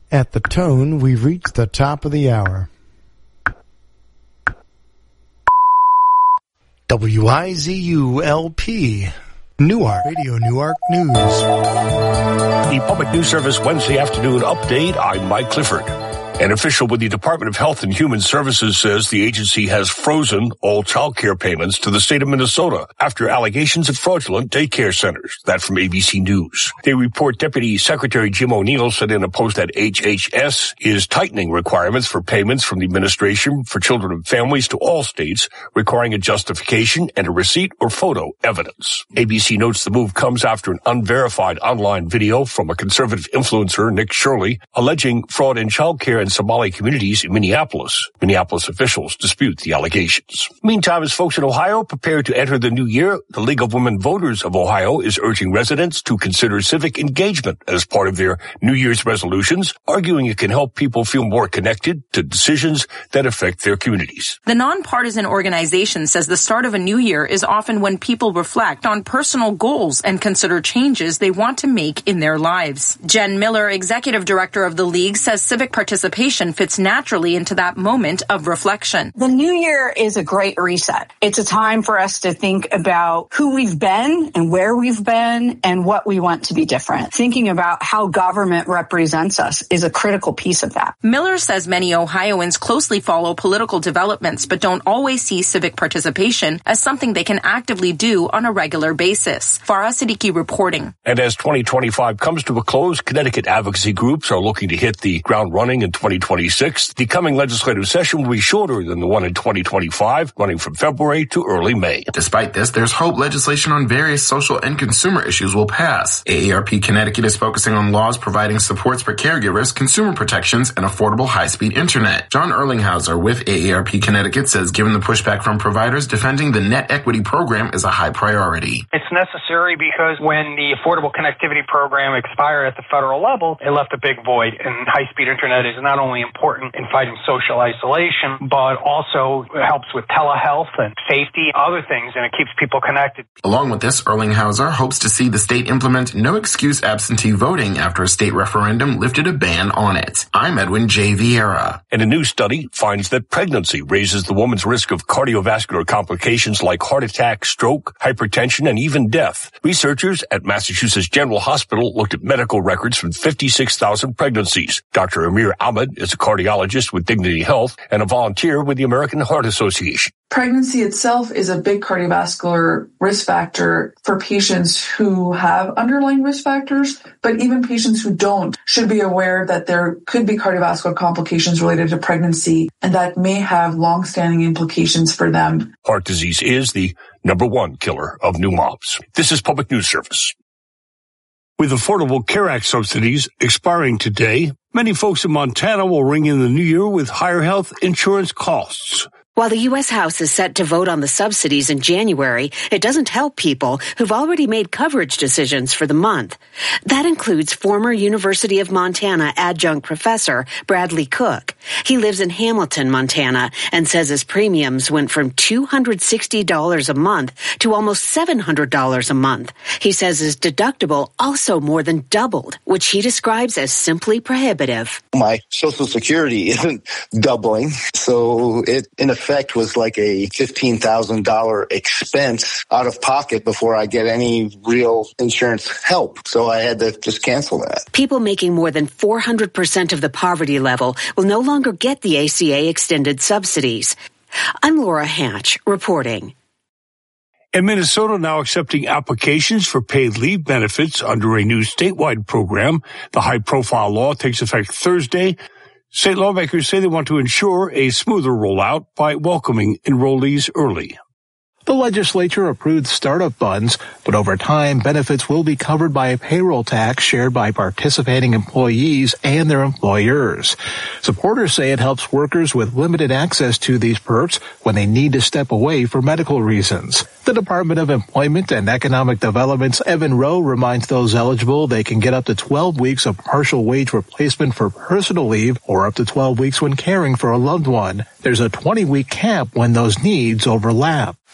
At the tone, we've reached the top of the hour. WIZU-LP, Newark, Radio Newark News. The Public News Service Wednesday afternoon update. I'm Mike Clifford. An official with the Department of Health and Human Services says the agency has frozen all child care payments to the state of Minnesota after allegations of fraudulent daycare centers. That from ABC News. They report Deputy Secretary Jim O'Neill said in a post that HHS is tightening requirements for payments from the Administration for Children and Families to all states, requiring a justification and a receipt or photo evidence. ABC notes the move comes after an unverified online video from a conservative influencer, Nick Shirley, alleging fraud in child care in Somali communities in Minneapolis. Minneapolis officials dispute the allegations. Meantime, as folks in Ohio prepare to enter the new year, the League of Women Voters of Ohio is urging residents to consider civic engagement as part of their New Year's resolutions, arguing it can help people feel more connected to decisions that affect their communities. The nonpartisan organization says the start of a new year is often when people reflect on personal goals and consider changes they want to make in their lives. Jen Miller, executive director of the League, says civic participation fits naturally into that moment of reflection. The new year is a great reset. It's a time for us to think about who we've been and where we've been and what we want to be different. Thinking about how government represents us is a critical piece of that. Miller says many Ohioans closely follow political developments but don't always see civic participation as something they can actively do on a regular basis. Farah Siddiqui reporting. And as 2025 comes to a close, Connecticut advocacy groups are looking to hit the ground running in 2026. The coming legislative session will be shorter than the one in 2025, running from February to early May. Despite this, there's hope legislation on various social and consumer issues will pass. AARP Connecticut is focusing on laws providing supports for caregivers, consumer protections, and affordable high-speed internet. John Erlinghauser with AARP Connecticut says given the pushback from providers, defending the net equity program is a high priority. It's necessary because when the Affordable Connectivity Program expired at the federal level, it left a big void, and high-speed internet is not only important in fighting social isolation, but also helps with telehealth and safety, other things, and it keeps people connected. Along with this, Erlinghauser hopes to see the state implement no-excuse absentee voting after a state referendum lifted a ban on it. I'm Edwin J. Vieira. And a new study finds that pregnancy raises the woman's risk of cardiovascular complications like heart attack, stroke, hypertension, and even death. Researchers at Massachusetts General Hospital looked at medical records from 56,000 pregnancies. Dr. Amir Ahmed is a cardiologist with Dignity Health and a volunteer with the American Heart Association. Pregnancy itself is a big cardiovascular risk factor for patients who have underlying risk factors, but even patients who don't should be aware that there could be cardiovascular complications related to pregnancy, and that may have long-standing implications for them. Heart disease is the #1 killer of new moms. This is Public News Service. With Affordable Care Act subsidies expiring today, many folks in Montana will ring in the new year with higher health insurance costs. While the U.S. House is set to vote on the subsidies in January, it doesn't help people who've already made coverage decisions for the month. That includes former University of Montana adjunct professor Bradley Cook. He lives in Hamilton, Montana, and says his premiums went from $260 a month to almost $700 a month. He says his deductible also more than doubled, which he describes as simply prohibitive. My Social Security isn't doubling, so it, in effect, was like a $15,000 expense out of pocket before I get any real insurance help. So I had to just cancel that. People making more than 400% of the poverty level will no longer get the ACA extended subsidies. I'm Laura Hatch reporting. And Minnesota now accepting applications for paid leave benefits under a new statewide program. The high-profile law takes effect Thursday. State lawmakers say they want to ensure a smoother rollout by welcoming enrollees early. The legislature approved startup funds, but over time, benefits will be covered by a payroll tax shared by participating employees and their employers. Supporters say it helps workers with limited access to these perks when they need to step away for medical reasons. The Department of Employment and Economic Development's Evan Rowe reminds those eligible they can get up to 12 weeks of partial wage replacement for personal leave or up to 12 weeks when caring for a loved one. There's a 20-week cap when those needs overlap.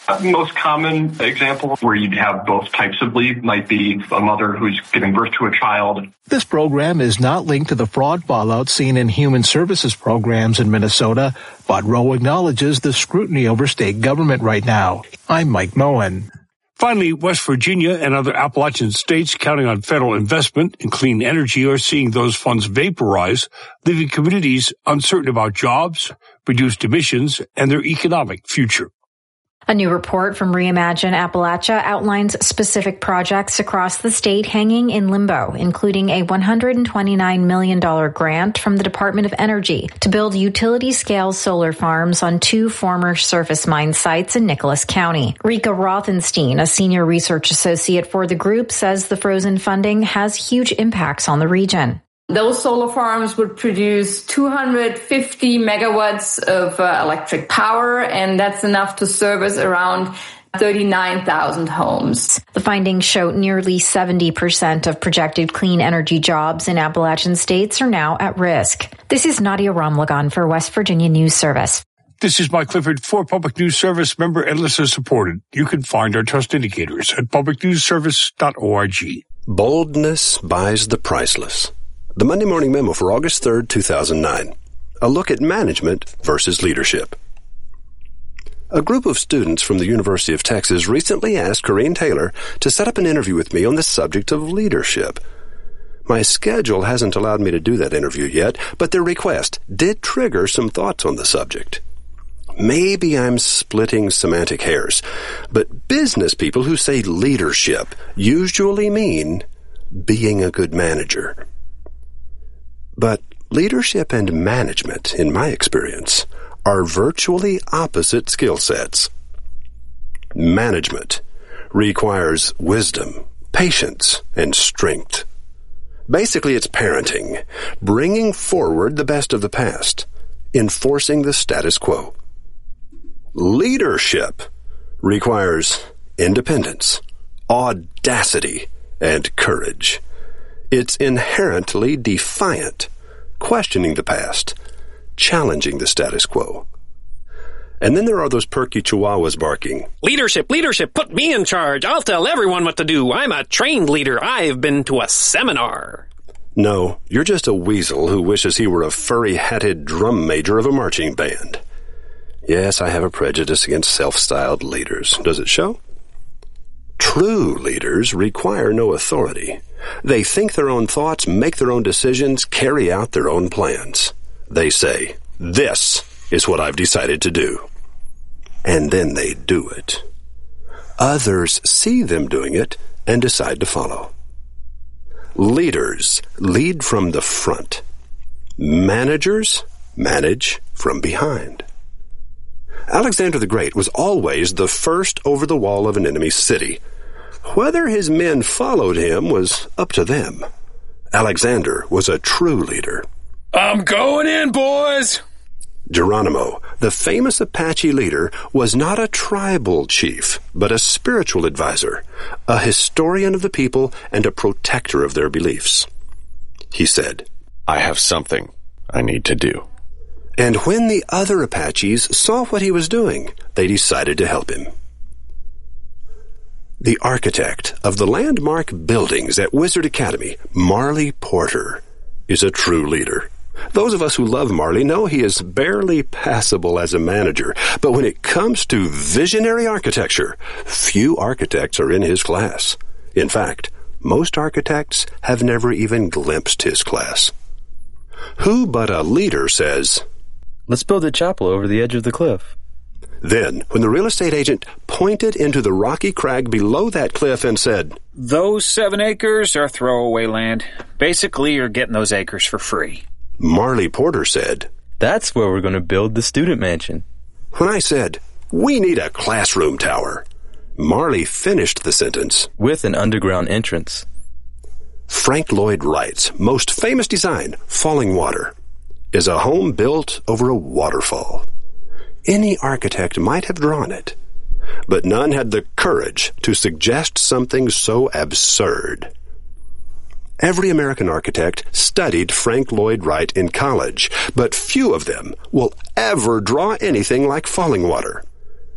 The most common example where you'd have both types of leave might be a mother who's giving birth to a child. This program is not linked to the fraud fallout seen in human services programs in Minnesota, but Rowe acknowledges the scrutiny over state government right now. I'm Mike Moen. Finally, West Virginia and other Appalachian states counting on federal investment in clean energy are seeing those funds vaporize, leaving communities uncertain about jobs, reduced emissions, and their economic future. A new report from Reimagine Appalachia outlines specific projects across the state hanging in limbo, including a $129 million grant from the Department of Energy to build utility-scale solar farms on 2 former surface mine sites in Nicholas County. Rika Rothenstein, a senior research associate for the group, says the frozen funding has huge impacts on the region. Those solar farms would produce 250 megawatts of electric power, and that's enough to service around 39,000 homes. The findings show nearly 70% of projected clean energy jobs in Appalachian states are now at risk. This is Nadia Ramlagan for West Virginia News Service. This is Mike Clifford for Public News Service, member and listener supported. You can find our trust indicators at publicnewsservice.org. Boldness buys the priceless. The Monday Morning Memo for August 3rd, 2009. A look at management versus leadership. A group of students from the University of Texas recently asked Corinne Taylor to set up an interview with me on the subject of leadership. My schedule hasn't allowed me to do that interview yet, but their request did trigger some thoughts on the subject. Maybe I'm splitting semantic hairs, but business people who say leadership usually mean being a good manager. But leadership and management, in my experience, are virtually opposite skill sets. Management requires wisdom, patience, and strength. Basically, it's parenting, bringing forward the best of the past, enforcing the status quo. Leadership requires independence, audacity, and courage. It's inherently defiant, questioning the past, challenging the status quo. And then there are those perky chihuahuas barking, Leadership, leadership, put me in charge. I'll tell everyone what to do. I'm a trained leader. I've been to a seminar. No, you're just a weasel who wishes he were a furry-hatted drum major of a marching band. Yes, I have a prejudice against self-styled leaders. Does it show? True leaders require no authority. They think their own thoughts, make their own decisions, carry out their own plans. They say, "This is what I've decided to do." And then they do it. Others see them doing it and decide to follow. Leaders lead from the front. Managers manage from behind. Alexander the Great was always the first over the wall of an enemy city. Whether his men followed him was up to them. Alexander was a true leader. I'm going in, boys! Geronimo, the famous Apache leader, was not a tribal chief, but a spiritual advisor, a historian of the people, and a protector of their beliefs. He said, "I have something I need to do." And when the other Apaches saw what he was doing, they decided to help him. The architect of the landmark buildings at Wizard Academy, Marley Porter, is a true leader. Those of us who love Marley know he is barely passable as a manager, but when it comes to visionary architecture, few architects are in his class. In fact, most architects have never even glimpsed his class. Who but a leader says, "Let's build a chapel over the edge of the cliff." Then, when the real estate agent pointed into the rocky crag below that cliff and said, "Those 7 acres are throwaway land. Basically, you're getting those acres for free," Marley Porter said, "That's where we're going to build the student mansion." When I said, "We need a classroom tower," Marley finished the sentence, "with an underground entrance." Frank Lloyd Wright's most famous design, Falling Water, is a home built over a waterfall. Any architect might have drawn it, but none had the courage to suggest something so absurd. Every American architect studied Frank Lloyd Wright in college, but few of them will ever draw anything like Falling Water.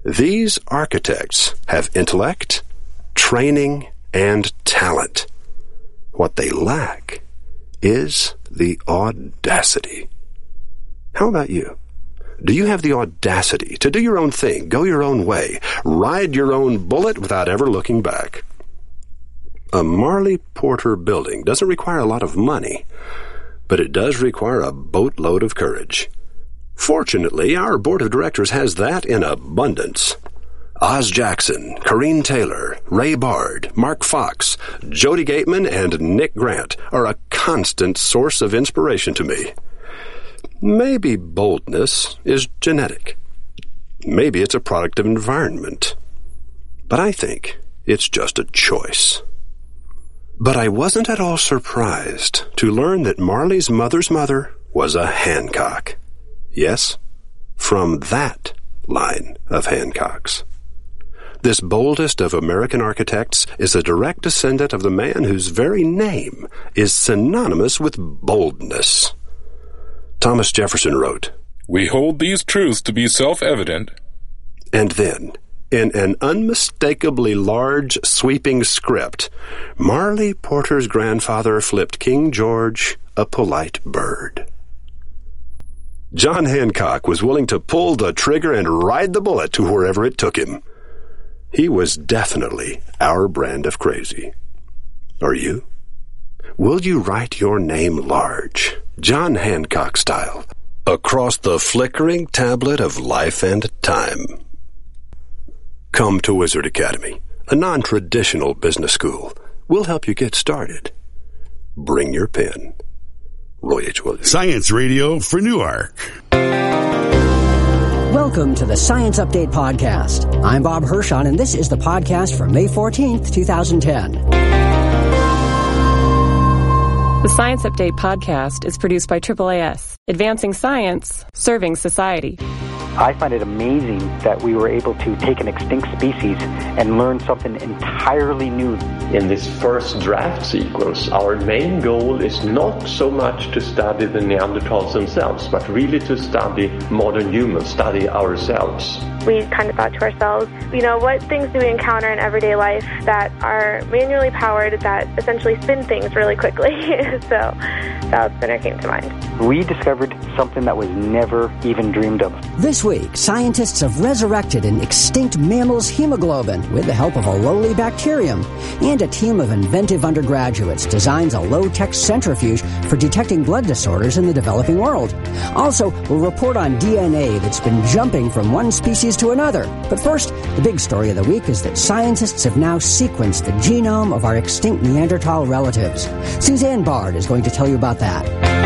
These architects have intellect, training, and talent. What they lack is the audacity. How about you? Do you have the audacity to do your own thing, go your own way, ride your own bullet without ever looking back? A Marley Porter building doesn't require a lot of money, but it does require a boatload of courage. Fortunately, our board of directors has that in abundance. Oz Jackson, Corrine Taylor, Ray Bard, Mark Fox, Jody Gateman, and Nick Grant are a constant source of inspiration to me. Maybe boldness is genetic. Maybe it's a product of environment. But I think it's just a choice. But I wasn't at all surprised to learn that Marley's mother's mother was a Hancock. Yes, from that line of Hancocks. This boldest of American architects is a direct descendant of the man whose very name is synonymous with boldness. Thomas Jefferson wrote, "We hold these truths to be self-evident." And then, in an unmistakably large, sweeping script, Marley Porter's grandfather flipped King George a polite bird. John Hancock was willing to pull the trigger and ride the bullet to wherever it took him. He was definitely our brand of crazy. Are you? Will you write your name large, John Hancock style, across the flickering tablet of life and time? Come to Wizard Academy, a non-traditional business school. We'll help you get started. Bring your pen. Roy H. Williams. Science Radio for Newark. Welcome to the Science Update Podcast. I'm Bob Hirschon, and this is the podcast for May 14th, 2010. The Science Update Podcast is produced by AAAS, advancing science, serving society. I find it amazing that we were able to take an extinct species and learn something entirely new. In this first draft sequence, our main goal is not so much to study the Neanderthals themselves, but really to study modern humans, study ourselves. We kind of thought to ourselves, what things do we encounter in everyday life that are manually powered, that essentially spin things really quickly? So Valve Spinner came to mind. We discovered something that was never even dreamed of. This week, scientists have resurrected an extinct mammal's hemoglobin with the help of a lowly bacterium, and a team of inventive undergraduates designs a low-tech centrifuge for detecting blood disorders in the developing world. Also, we'll report on DNA that's been jumping from one species to another. But first, the big story of the week is that scientists have now sequenced the genome of our extinct Neanderthal relatives. Suzanne Bard is going to tell you about that.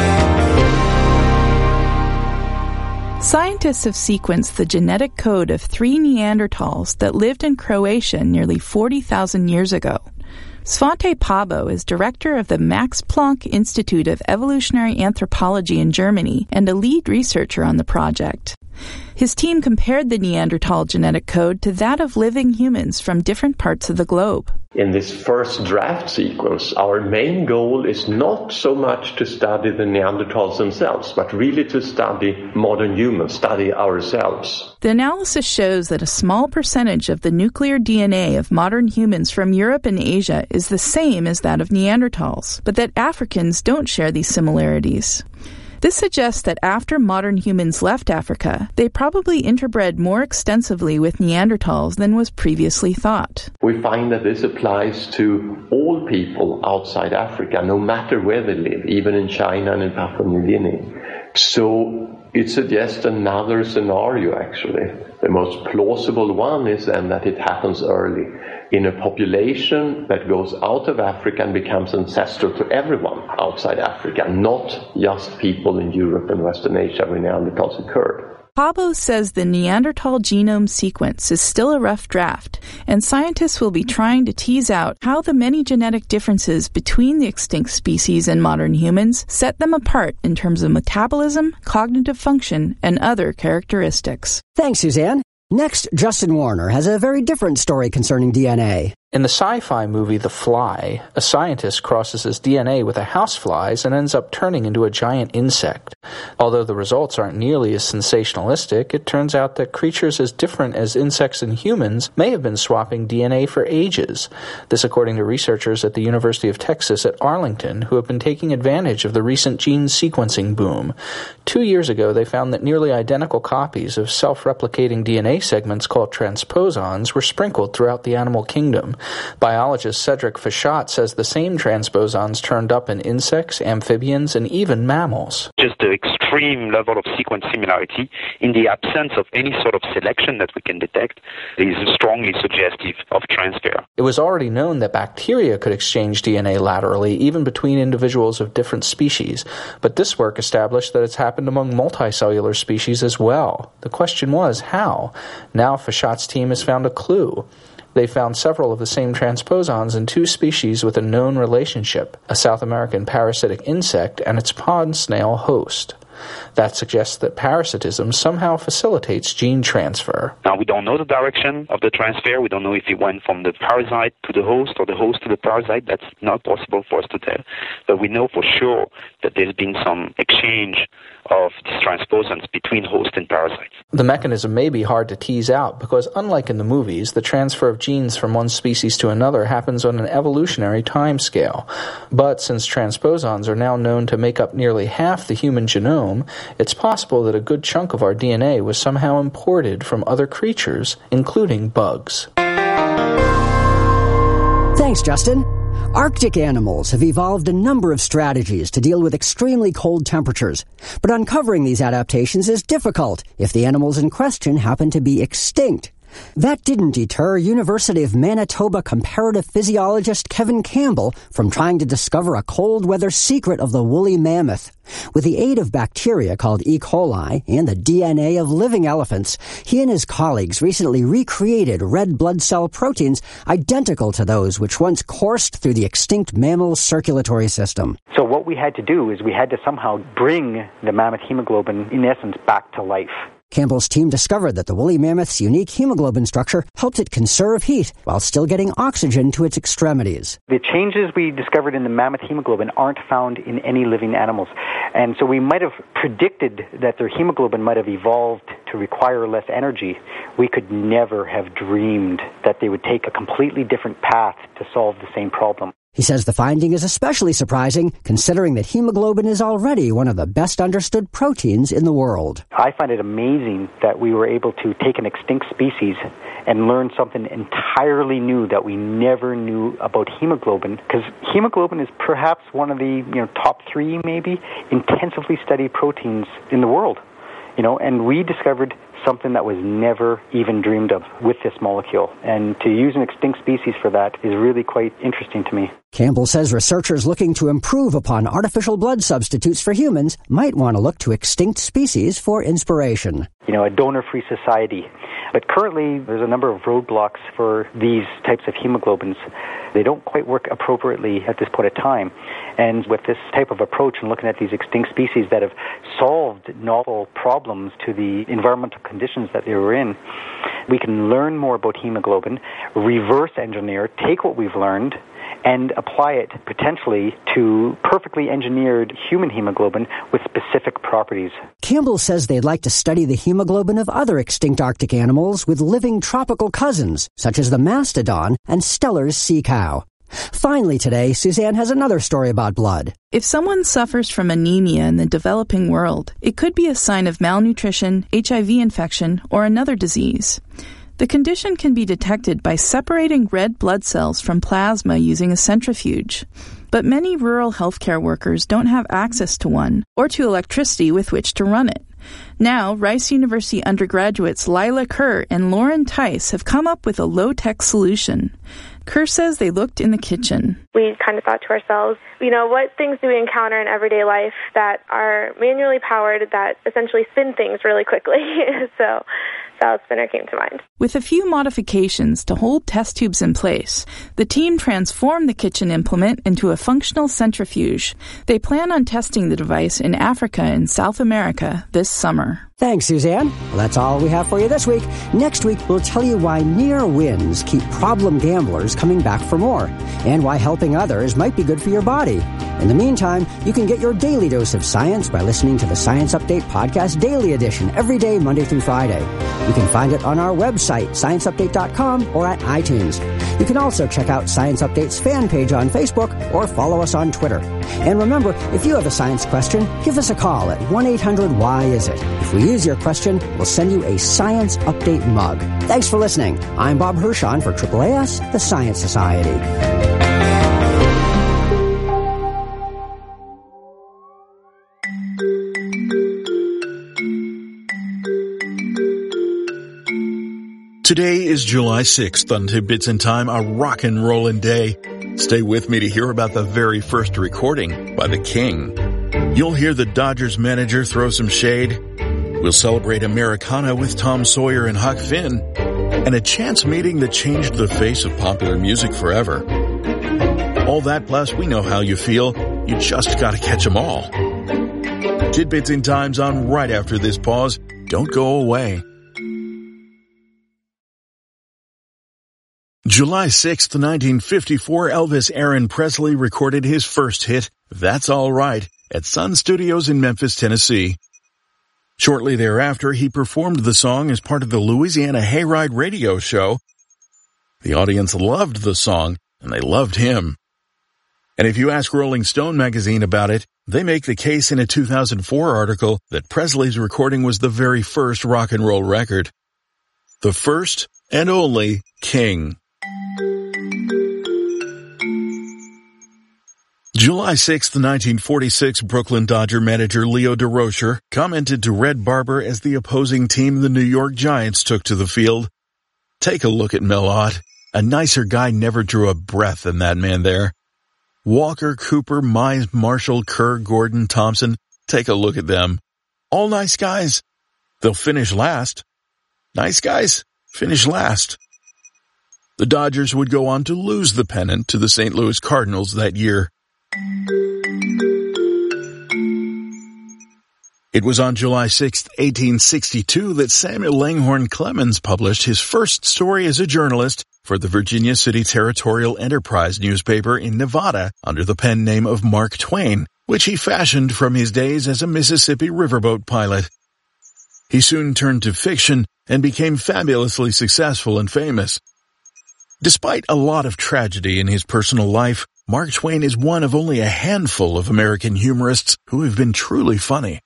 Scientists have sequenced the genetic code of 3 Neanderthals that lived in Croatia nearly 40,000 years ago. Svante Pabo is director of the Max Planck Institute of Evolutionary Anthropology in Germany and a lead researcher on the project. His team compared the Neanderthal genetic code to that of living humans from different parts of the globe. In this first draft sequence, our main goal is not so much to study the Neanderthals themselves, but really to study modern humans, study ourselves. The analysis shows that a small percentage of the nuclear DNA of modern humans from Europe and Asia is the same as that of Neanderthals, but that Africans don't share these similarities. This suggests that after modern humans left Africa, they probably interbred more extensively with Neanderthals than was previously thought. We find that this applies to all people outside Africa, no matter where they live, even in China and in Papua New Guinea. So it suggests another scenario, actually. The most plausible one is then that it happens early in a population that goes out of Africa and becomes ancestral to everyone outside Africa, not just people in Europe and Western Asia where Neanderthals occurred. Pabo says the Neanderthal genome sequence is still a rough draft, and scientists will be trying to tease out how the many genetic differences between the extinct species and modern humans set them apart in terms of metabolism, cognitive function, and other characteristics. Thanks, Suzanne. Next, Justin Warner has a very different story concerning DNA. In the sci-fi movie The Fly, a scientist crosses his DNA with a housefly's and ends up turning into a giant insect. Although the results aren't nearly as sensationalistic, it turns out that creatures as different as insects and humans may have been swapping DNA for ages. This according to researchers at the University of Texas at Arlington, who have been taking advantage of the recent gene sequencing boom. 2 years ago, they found that nearly identical copies of self-replicating DNA segments called transposons were sprinkled throughout the animal kingdom. Biologist Cedric Fichat says the same transposons turned up in insects, amphibians, and even mammals. Just the extreme level of sequence similarity in the absence of any sort of selection that we can detect is strongly suggestive of transfer. It was already known that bacteria could exchange DNA laterally, even between individuals of different species, but this work established that it's happened among multicellular species as well. The question was, how? Now Fichat's team has found a clue. They found several of the same transposons in 2 species with a known relationship, a South American parasitic insect and its pond snail host. That suggests that parasitism somehow facilitates gene transfer. Now, we don't know the direction of the transfer. We don't know if it went from the parasite to the host or the host to the parasite. That's not possible for us to tell. But we know for sure that there's been some exchange of these transposons between host and parasites. The mechanism may be hard to tease out because, unlike in the movies, the transfer of genes from one species to another happens on an evolutionary timescale. But since transposons are now known to make up nearly half the human genome, it's possible that a good chunk of our DNA was somehow imported from other creatures, including bugs. Thanks, Justin. Arctic animals have evolved a number of strategies to deal with extremely cold temperatures, but uncovering these adaptations is difficult if the animals in question happen to be extinct. That didn't deter University of Manitoba comparative physiologist Kevin Campbell from trying to discover a cold weather secret of the woolly mammoth. With the aid of bacteria called E. coli and the DNA of living elephants, he and his colleagues recently recreated red blood cell proteins identical to those which once coursed through the extinct mammal circulatory system. So what we had to do is we had to somehow bring the mammoth hemoglobin, in essence, back to life. Campbell's team discovered that the woolly mammoth's unique hemoglobin structure helped it conserve heat while still getting oxygen to its extremities. The changes we discovered in the mammoth hemoglobin aren't found in any living animals. And so we might have predicted that their hemoglobin might have evolved to require less energy. We could never have dreamed that they would take a completely different path to solve the same problem. He says the finding is especially surprising, considering that hemoglobin is already one of the best understood proteins in the world. I find it amazing that we were able to take an extinct species and learn something entirely new that we never knew about hemoglobin, because hemoglobin is perhaps one of the top 3, maybe, intensively studied proteins in the world. And we discovered something that was never even dreamed of with this molecule. And to use an extinct species for that is really quite interesting to me. Campbell says researchers looking to improve upon artificial blood substitutes for humans might want to look to extinct species for inspiration. A donor-free society. But currently, there's a number of roadblocks for these types of hemoglobins. They don't quite work appropriately at this point of time. And with this type of approach and looking at these extinct species that have solved novel problems to the environmental conditions that they were in, we can learn more about hemoglobin, reverse engineer, take what we've learned, and apply it potentially to perfectly engineered human hemoglobin with specific properties. Campbell says they'd like to study the hemoglobin of other extinct Arctic animals with living tropical cousins, such as the mastodon and Steller's sea cow. Finally today, Suzanne has another story about blood. If someone suffers from anemia in the developing world, it could be a sign of malnutrition, HIV infection, or another disease. The condition can be detected by separating red blood cells from plasma using a centrifuge. But many rural healthcare workers don't have access to one or to electricity with which to run it. Now, Rice University undergraduates Lila Kerr and Lauren Tice have come up with a low-tech solution. Kerr says they looked in the kitchen. We kind of thought to ourselves, what things do we encounter in everyday life that are manually powered that essentially spin things really quickly? So salad spinner came to mind. With a few modifications to hold test tubes in place, the team transformed the kitchen implement into a functional centrifuge. They plan on testing the device in Africa and South America this summer. Thanks, Suzanne. Well, that's all we have for you this week. Next week, we'll tell you why near wins keep problem gamblers coming back for more, and why helping others might be good for your body. In the meantime, you can get your daily dose of science by listening to the Science Update Podcast Daily Edition every day, Monday through Friday. You can find it on our website, scienceupdate.com, or at iTunes. You can also check out Science Update's fan page on Facebook or follow us on Twitter. And remember, if you have a science question, give us a call at 1-800-WHY-IS-IT. If we use your question, we'll send you a Science Update mug. Thanks for listening. I'm Bob Hirshon for AAAS, the Science Society. Today is July 6th on Tidbits in Time, a rock and rollin' day. Stay with me to hear about the very first recording by the King. You'll hear the Dodgers manager throw some shade. We'll celebrate Americana with Tom Sawyer and Huck Finn, and a chance meeting that changed the face of popular music forever. All that plus we know how you feel. You just gotta catch 'em all. Tidbits in Time's on right after this pause. Don't go away. July 6th, 1954, Elvis Aaron Presley recorded his first hit, That's All Right, at Sun Studios in Memphis, Tennessee. Shortly thereafter, he performed the song as part of the Louisiana Hayride radio show. The audience loved the song, and they loved him. And if you ask Rolling Stone magazine about it, they make the case in a 2004 article that Presley's recording was the very first rock and roll record. The first and only King. July 6, 1946, Brooklyn Dodger manager Leo Durocher commented to Red Barber as the opposing team, the New York Giants, took to the field. Take a look at Mel Ott. A nicer guy never drew a breath than that man there. Walker, Cooper, Mize, Marshall, Kerr, Gordon, Thompson. Take a look at them. All nice guys. They'll finish last. Nice guys finish last. The Dodgers would go on to lose the pennant to the St. Louis Cardinals that year. It was on July 6, 1862 that Samuel Langhorne Clemens published his first story as a journalist for the Virginia City Territorial Enterprise newspaper in Nevada under the pen name of Mark Twain, which he fashioned from his days as a Mississippi riverboat pilot. He soon turned to fiction and became fabulously successful and famous. Despite a lot of tragedy in his personal life, Mark Twain is one of only a handful of American humorists who have been truly funny.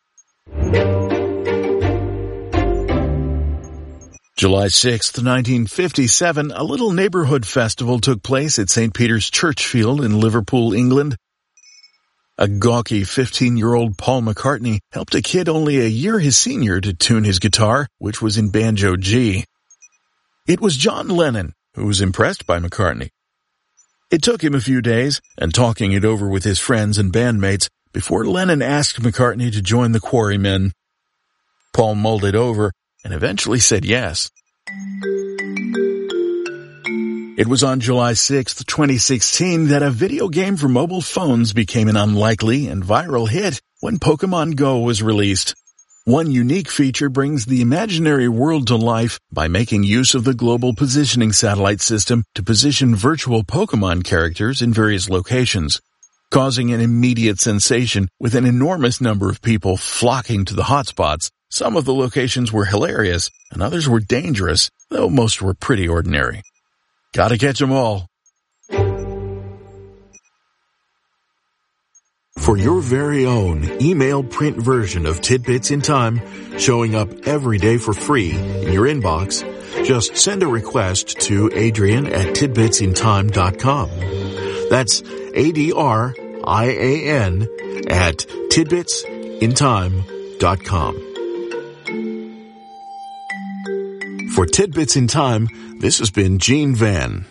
July 6, 1957, a little neighborhood festival took place at St. Peter's Churchfield in Liverpool, England. A gawky 15-year-old Paul McCartney helped a kid only a year his senior to tune his guitar, which was in banjo G. It was John Lennon who was impressed by McCartney. It took him a few days, and talking it over with his friends and bandmates, before Lennon asked McCartney to join the Quarrymen. Paul mulled it over and eventually said yes. It was on July 6, 2016 that a video game for mobile phones became an unlikely and viral hit when Pokemon Go was released. One unique feature brings the imaginary world to life by making use of the Global Positioning Satellite System to position virtual Pokemon characters in various locations, causing an immediate sensation with an enormous number of people flocking to the hotspots. Some of the locations were hilarious, and others were dangerous, though most were pretty ordinary. Gotta catch 'em all. For your very own email print version of Tidbits in Time, showing up every day for free in your inbox, just send a request to Adrian at tidbitsintime.com. That's ADRIAN at tidbitsintime.com. For Tidbits in Time, this has been Gene Van.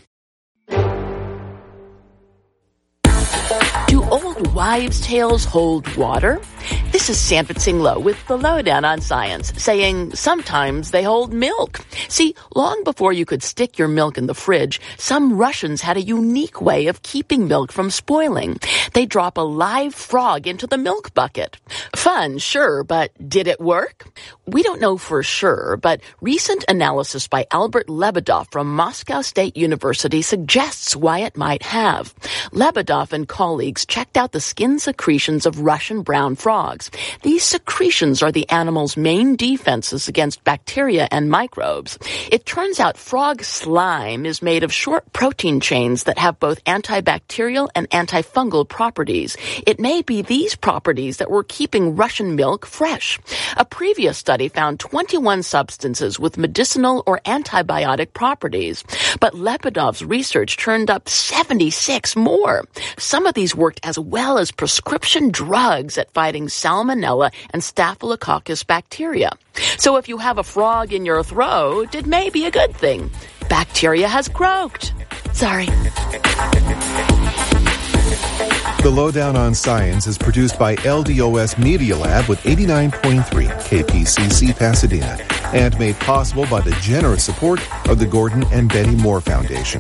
Do old wives' tales hold water? This is Sanford Singh Low with the Lowdown on Science, saying sometimes they hold milk. See, long before you could stick your milk in the fridge, some Russians had a unique way of keeping milk from spoiling. They drop a live frog into the milk bucket. Fun, sure, but did it work? We don't know for sure, but recent analysis by Albert Lebedov from Moscow State University suggests why it might have. Lebedov and colleagues checked out the skin secretions of Russian brown frogs. These secretions are the animal's main defenses against bacteria and microbes. It turns out frog slime is made of short protein chains that have both antibacterial and antifungal properties. It may be these properties that were keeping Russian milk fresh. A previous study found 21 substances with medicinal or antibiotic properties, but Lebedov's research turned up 76 more. Some of these worked as well as prescription drugs at fighting Salmonella and Staphylococcus bacteria. So if you have a frog in your throat, it may be a good thing. Bacteria has croaked. Sorry. The Lowdown on Science is produced by LDOS Media Lab with 89.3 KPCC Pasadena and made possible by the generous support of the Gordon and Betty Moore Foundation.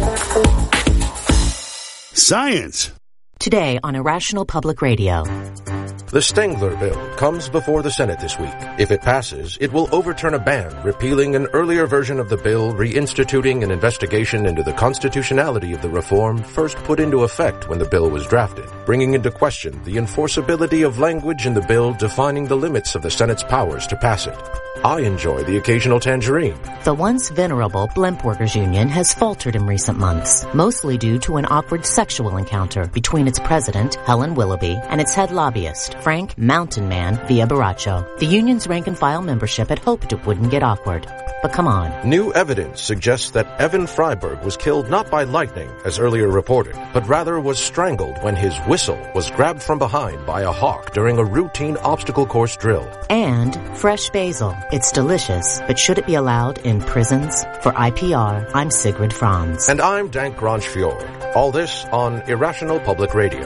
Science. Today on Irrational Public Radio. The Stengler Bill comes before the Senate this week. If it passes, it will overturn a ban repealing an earlier version of the bill reinstituting an investigation into the constitutionality of the reform first put into effect when the bill was drafted, bringing into question the enforceability of language in the bill defining the limits of the Senate's powers to pass it. I enjoy the occasional tangerine. The once venerable Blimp Workers Union has faltered in recent months, mostly due to an awkward sexual encounter between its president, Helen Willoughby, and its head lobbyist, Frank Mountain Man Villabaracho. The union's rank-and-file membership had hoped it wouldn't get awkward. But come on. New evidence suggests that Evan Freiberg was killed not by lightning, as earlier reported, but rather was strangled when his whistle was grabbed from behind by a hawk during a routine obstacle course drill. And fresh basil. It's delicious, but should it be allowed in prisons? For IPR, I'm Sigrid Franz. And I'm Dank Grange-Fjord. All this on Irrational Public Radio.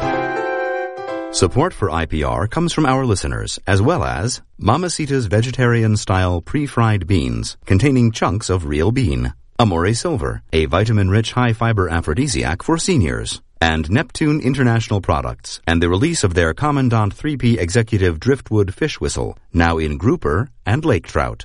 Support for IPR comes from our listeners, as well as Mamacita's vegetarian-style pre-fried beans containing chunks of real bean, Amore Silver, a vitamin-rich high-fiber aphrodisiac for seniors, and Neptune International Products, and the release of their Commandant 3P Executive Driftwood Fish Whistle, now in grouper and lake trout.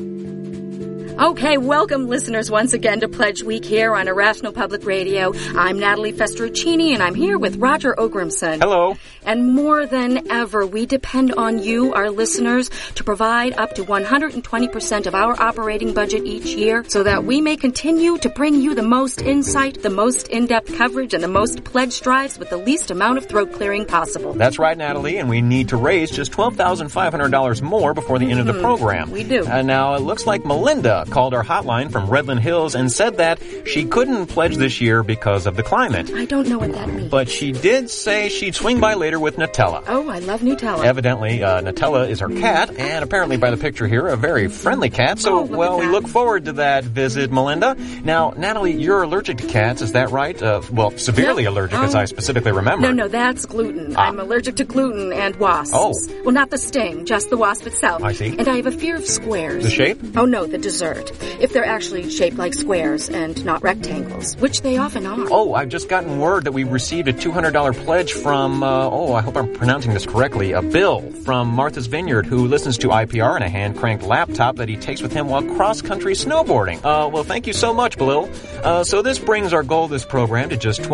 Okay, welcome listeners once again to Pledge Week here on Irrational Public Radio. I'm Natalie Festruccini and I'm here with Roger Ogrimson. Hello. And more than ever, we depend on you, our listeners, to provide up to 120% of our operating budget each year so that we may continue to bring you the most insight, the most in-depth coverage, and the most pledge drives with the least amount of throat clearing possible. That's right, Natalie, and we need to raise just $12,500 more before the end of the program. We do. Now, it looks like Melinda called our hotline from Redland Hills and said that she couldn't pledge this year because of the climate. I don't know what that means. But she did say she'd swing by later with Nutella. Oh, I love Nutella. Evidently, Nutella is her cat, and apparently by the picture here, a very friendly cat. So, we look forward to that visit, Melinda. Now, Natalie, you're allergic to cats, is that right? Severely allergic, as I specifically remember. No, that's gluten. I'm allergic to gluten and wasps. Oh. Well, not the sting, just the wasp itself. I see. And I have a fear of squares. The shape? Oh, no, the dessert. If they're actually shaped like squares and not rectangles, which they often are. Oh, I've just gotten word that we received a $200 pledge from, I hope I'm pronouncing this correctly, Bill from Martha's Vineyard, who listens to IPR in a hand-cranked laptop that he takes with him while cross-country snowboarding. Well, thank you so much, Bill. So this brings our goal of this program to just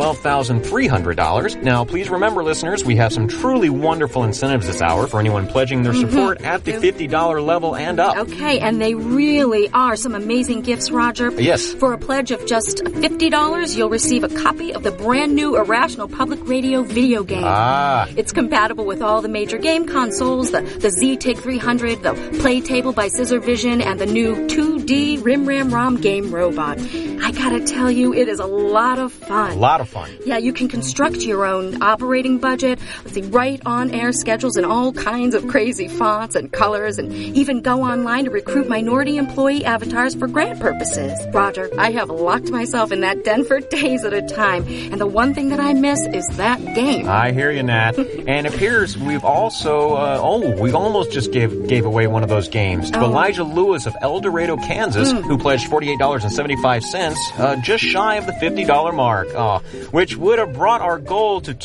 $12,300. Now, please remember, listeners, we have some truly wonderful incentives this hour for anyone pledging their support at the $50 level and up. Okay, and they really are some amazing gifts, Roger. Yes. For a pledge of just $50, you'll receive a copy of the brand new Irrational Public Radio video game. It's compatible with all the major game consoles, the ZTIG 300, the Play Table by Scissor Vision, and the new 2D Rim Ram ROM game robot. I gotta tell you, it is a lot of fun. A lot of fun. Yeah, you can construct your own operating budget, write on-air schedules in all kinds of crazy fonts and colors, and even go online to recruit minority employee advertising avatars for grant purposes. Roger, I have locked myself in that den for days at a time, and the one thing that I miss is that game. I hear you, Nat. And it appears we've also, we almost just gave away one of those games to Elijah Lewis of El Dorado, Kansas, who pledged $48.75, just shy of the $50 mark, which would have brought our goal to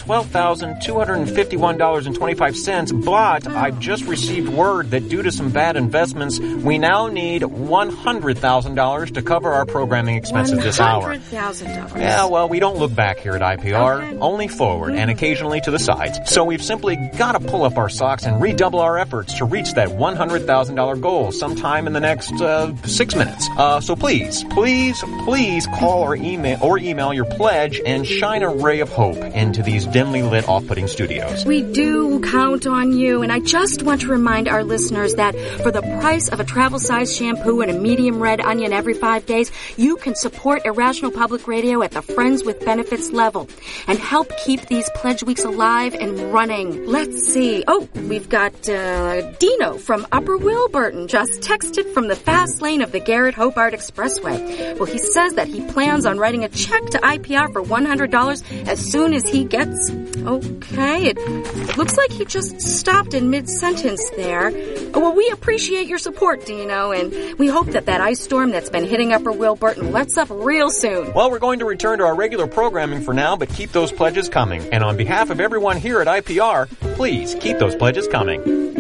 $12,251.25, but I've just received word that due to some bad investments, we now need $100,000 to cover our programming expenses this hour. $100,000. Yeah, well, we don't look back here at IPR, only forward and occasionally to the sides. So we've simply got to pull up our socks and redouble our efforts to reach that $100,000 goal sometime in the next 6 minutes. So please call or email your pledge and shine a ray of hope into these dimly lit off-putting studios. We do count on you, and I just want to remind our listeners that for the price of a travel-sized shampoo and a medium red onion every 5 days, you can support Irrational Public Radio at the Friends with Benefits level and help keep these pledge weeks alive and running. Let's see. Oh, we've got Dino from Upper Wilburton just texted from the fast lane of the Garrett-Hobart Expressway. Well, he says that he plans on writing a check to IPR for $100 as soon as he gets... Okay, it looks like he just stopped in mid-sentence there. Well, we appreciate your support, Dino, and we hope that ice storm that's been hitting Upper Wilburton lets up real soon. Well, we're going to return to our regular programming for now, but keep those pledges coming. And on behalf of everyone here at IPR, please keep those pledges coming.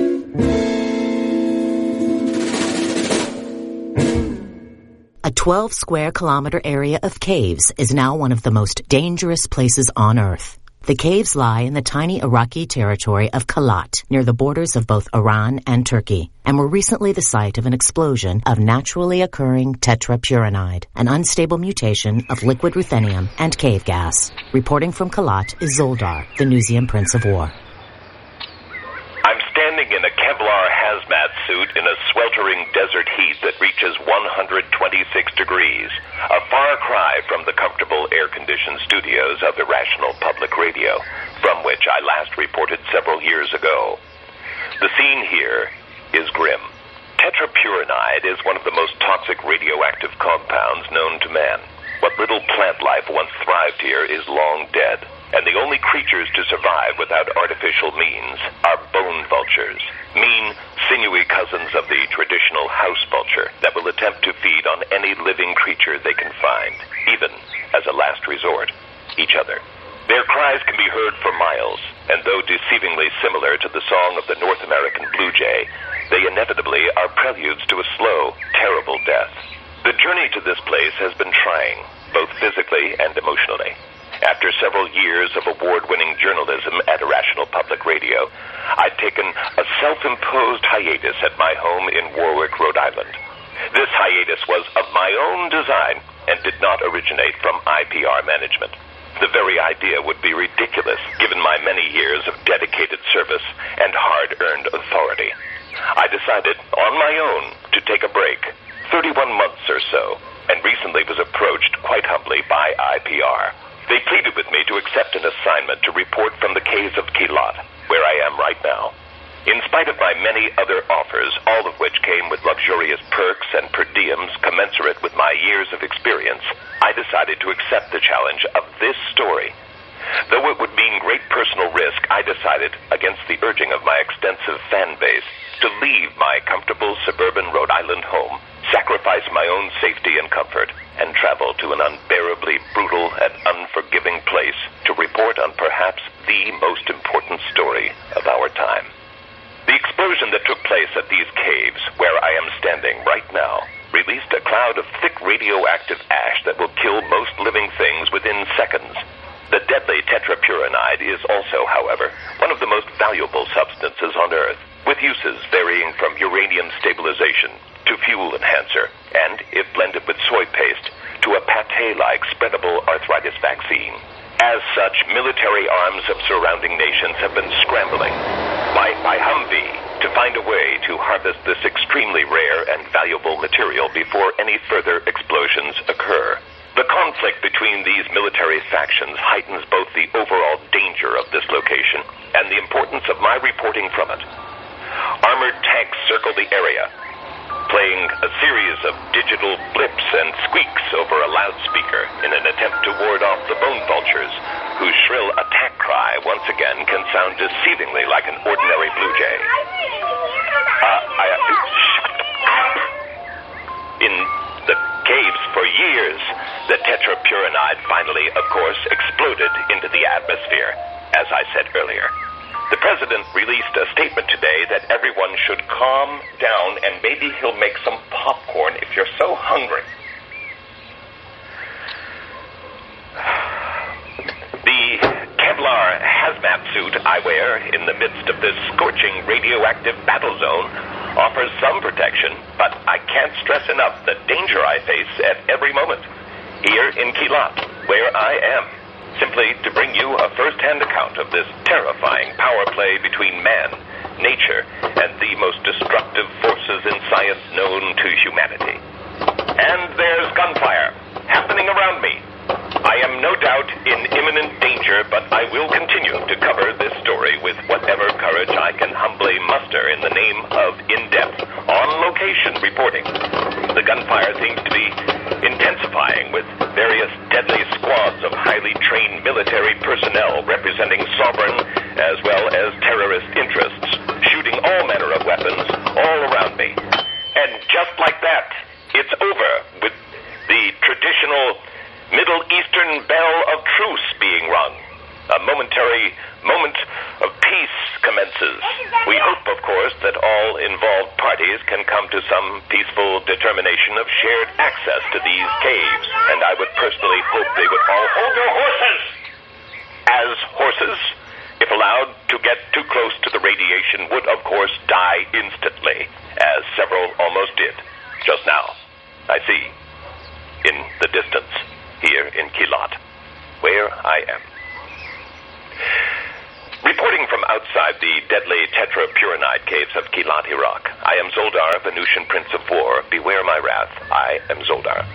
A 12-square-kilometer area of caves is now one of the most dangerous places on Earth. The caves lie in the tiny Iraqi territory of Kalat, near the borders of both Iran and Turkey, and were recently the site of an explosion of naturally occurring tetrapurinide, an unstable mutation of liquid ruthenium and cave gas. Reporting from Kalat is Zoldar, the Nuzian Prince of War. I'm standing in a Kevlar hazmat suit in a sweltering desert heat that reaches 126 degrees, a far cry from the comfortable air-conditioned studios of Irrational Public Radio, from which I last reported several years ago. The scene here is grim. Tetrapurinide is one of the most toxic radioactive compounds known to man. What little plant life once thrived here is long dead, and the only creatures to survive without artificial means are bone vultures, mean, sinewy cousins of the traditional house vulture that will attempt to feed on any living creature they can find, even, as a last resort, each other. Their cries can be heard for miles, and though deceivingly similar to the song of the North American blue jay, they inevitably are preludes to a slow, terrible death. The journey to this place has been trying, both physically and emotionally. After several years of award-winning journalism at Irrational Public Radio, I'd taken a self-imposed hiatus at my home in Warwick, Rhode Island. This hiatus was of my own design and did not originate from IPR management. The very idea would be ridiculous, given my many years of dedicated service and hard-earned authority. I decided, on my own, to take a break, 31 months or so, and recently was approached, quite humbly, by IPR. They pleaded with me to accept an assignment to report from the caves of Kalat, where I am right now. In spite of my many other offers, all of which came with luxurious perks and per diems commensurate with my years of experience, I decided to accept the challenge of this story. Though it would mean great personal risk, I decided, against the urging of my extensive fan base, to leave my comfortable suburban Rhode Island home, sacrifice my own safety and comfort, and travel to an unbearably brutal and unforgiving place to report on perhaps the most important story of our time. The explosion that took place at these caves, where I am standing right now, released a cloud of thick radioactive ash that will kill most living things within seconds. The deadly tetrapurinide is also, however, one of the most valuable substances on Earth, with uses varying from uranium stabilization to fuel enhancer, and, if blended with soy paste, to a pate-like spreadable arthritis vaccine. As such, military arms of surrounding nations have been scrambling by Humvee to find a way to harvest this extremely rare and valuable material before any further explosions occur. The conflict between these military factions heightens both the overall danger of this location and the importance of my reporting from it. Armored tanks circle the area. playing a series of digital blips and squeaks over a loudspeaker in an attempt to ward off the bone vultures, whose shrill attack cry once again can sound deceivingly like an ordinary blue jay. In the caves for years, the tetrapurinide finally, of course, exploded into the atmosphere, as I said earlier. The president released a statement today that everyone should calm down and maybe he'll make some popcorn if you're so hungry. The Kevlar hazmat suit I wear in the midst of this scorching radioactive battle zone offers some protection, but I can't stress enough the danger I face at every moment. Here in Kilat, where I am, simply to bring you a first-hand account of this terrifying power play between man, nature, and the most destructive forces in science known to humanity. And there's gunfire happening around me. I am no doubt in imminent danger, but I will continue to cover this story with whatever courage I can humbly muster in the name of in-depth, on-location reporting. The gunfire seems to be intensifying, with various deadly squads of highly trained military personnel representing sovereign as well as terrorist interests, shooting all manner of weapons all around me. And just like that, it's over with the traditional Middle Eastern bell of truce being rung. A momentary moment of peace commences. We hope, of course, that all involved parties can come to some peaceful determination of shared access to these caves, and I would personally hope they would all hold their horses. As horses, if allowed to get too close to the radiation, would, of course, die instantly, as several almost did just now. I see, in the distance, here in Kilat, where I am. Reporting from outside the deadly tetrapurinide caves of Kilat, Iraq, I am Zoldar, Venusian Prince of War. Beware my wrath. I am Zoldar.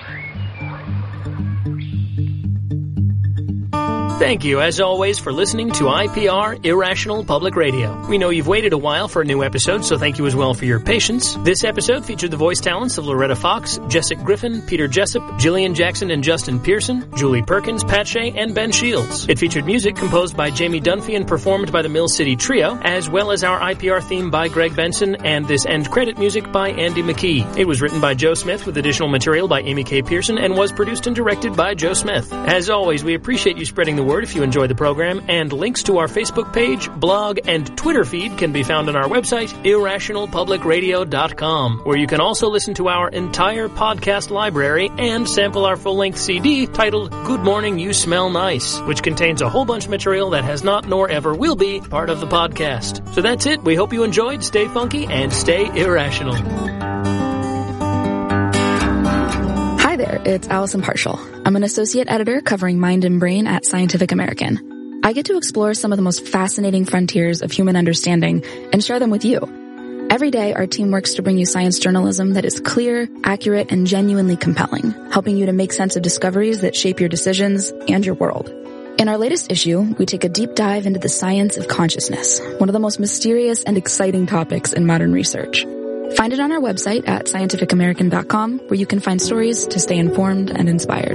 Thank you, as always, for listening to IPR Irrational Public Radio. We know you've waited a while for a new episode, so thank you as well for your patience. This episode featured the voice talents of Loretta Fox, Jessica Griffin, Peter Jessup, Gillian Jackson and Justin Pearson, Julie Perkins, Pat Shea, and Ben Shields. It featured music composed by Jamie Dunphy and performed by the Mill City Trio, as well as our IPR theme by Greg Benson and this end credit music by Andy McKee. It was written by Joe Smith with additional material by Amy K. Pearson and was produced and directed by Joe Smith. As always, we appreciate you spreading the word if you enjoy the program, and links to our Facebook page, blog, and Twitter feed can be found on our website, irrationalpublicradio.com, where you can also listen to our entire podcast library and sample our full-length CD titled Good Morning, You Smell Nice, which contains a whole bunch of material that has not nor ever will be part of the podcast. So that's it. We hope you enjoyed. Stay funky and stay irrational. Hi there, it's Allison Partial. I'm an associate editor covering mind and brain at Scientific American. I get to explore some of the most fascinating frontiers of human understanding and share them with you. Every day, our team works to bring you science journalism that is clear, accurate, and genuinely compelling, helping you to make sense of discoveries that shape your decisions and your world. In our latest issue, we take a deep dive into the science of consciousness, one of the most mysterious and exciting topics in modern research. Find it on our website at scientificamerican.com, where you can find stories to stay informed and inspired.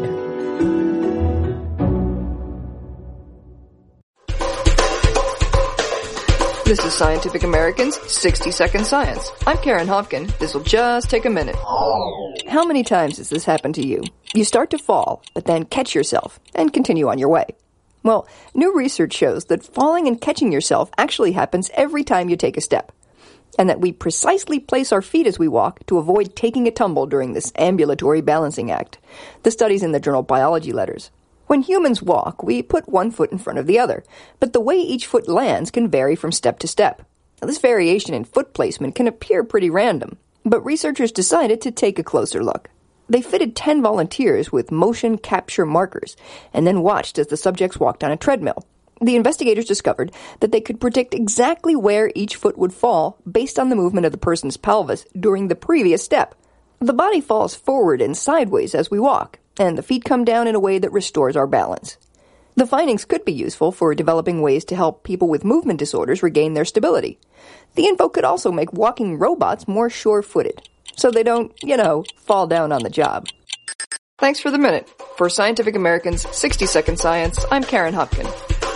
This is Scientific American's 60-Second Science. I'm Karen Hopkin. This will just take a minute. How many times has this happened to you? You start to fall, but then catch yourself and continue on your way. Well, new research shows that falling and catching yourself actually happens every time you take a step, and that we precisely place our feet as we walk to avoid taking a tumble during this ambulatory balancing act. The study's in the journal Biology Letters. When humans walk, we put one foot in front of the other, but the way each foot lands can vary from step to step. Now, this variation in foot placement can appear pretty random, but researchers decided to take a closer look. They fitted 10 volunteers with motion capture markers and then watched as the subjects walked on a treadmill. The investigators discovered that they could predict exactly where each foot would fall based on the movement of the person's pelvis during the previous step. The body falls forward and sideways as we walk, and the feet come down in a way that restores our balance. The findings could be useful for developing ways to help people with movement disorders regain their stability. The info could also make walking robots more sure-footed. so they don't, fall down on the job. Thanks for the minute. For Scientific American's 60-Second Science, I'm Karen Hopkin.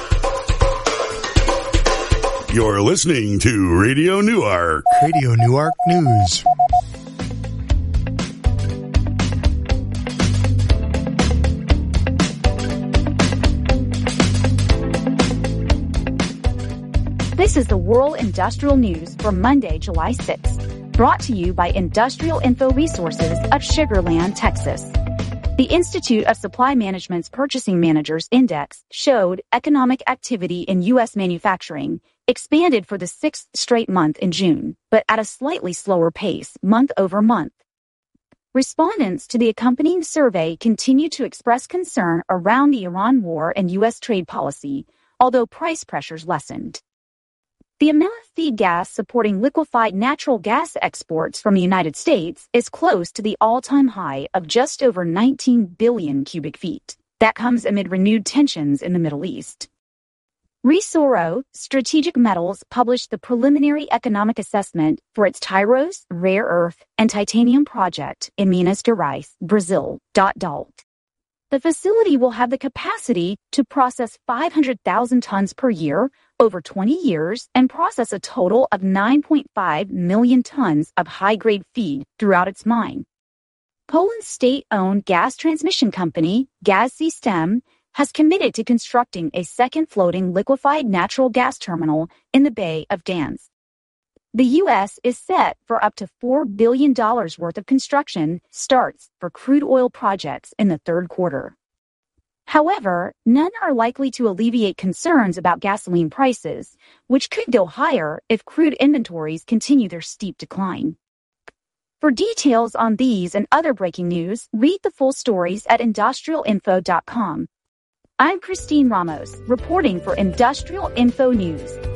You're listening to Radio Newark. Radio Newark News. This is the World Industrial News for Monday, July 6th, brought to you by Industrial Info Resources of Sugar Land, Texas. The Institute of Supply Management's Purchasing Managers Index showed economic activity in U.S. manufacturing expanded for the sixth straight month in June, but at a slightly slower pace month over month. Respondents to the accompanying survey continue to express concern around the Iran war and U.S. trade policy, although price pressures lessened. The amount of feed gas supporting liquefied natural gas exports from the United States is close to the all-time high of just over 19 billion cubic feet. That comes amid renewed tensions in the Middle East. Resoro Strategic Metals published the preliminary economic assessment for its Tyros rare earth and titanium project in Minas Gerais, Brazil. The facility will have the capacity to process 500,000 tons per year over 20 years and process a total of 9.5 million tons of high-grade feed throughout its mine. Poland's state-owned gas transmission company, Gaz-System, has committed to constructing a second floating liquefied natural gas terminal in the Bay of Gdańsk. The U.S. is set for up to $4 billion worth of construction starts for crude oil projects in the third quarter. However, none are likely to alleviate concerns about gasoline prices, which could go higher if crude inventories continue their steep decline. For details on these and other breaking news, read the full stories at industrialinfo.com. I'm Christine Ramos, reporting for Industrial Info News.